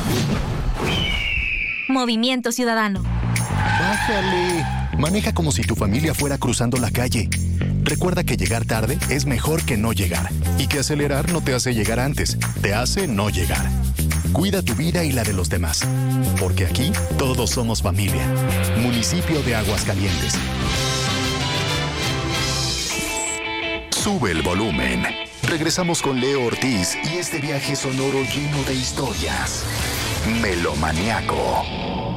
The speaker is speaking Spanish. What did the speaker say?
Movimiento Ciudadano. ¡Bájale! Maneja como si tu familia fuera cruzando la calle. Recuerda que llegar tarde es mejor que no llegar. Y que acelerar no te hace llegar antes, te hace no llegar. Cuida tu vida y la de los demás. Porque aquí todos somos familia. Municipio de Aguascalientes. Sube el volumen. Regresamos con Leo Ortiz y este viaje sonoro lleno de historias. Melomaniaco.